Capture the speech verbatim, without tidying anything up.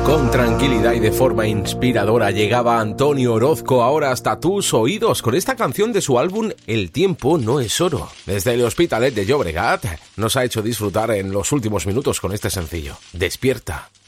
Con tranquilidad y de forma inspiradora llegaba Antonio Orozco ahora hasta tus oídos con esta canción de su álbum El tiempo no es oro. Desde el Hospitalet de Llobregat nos ha hecho disfrutar en los últimos minutos con este sencillo. Despierta.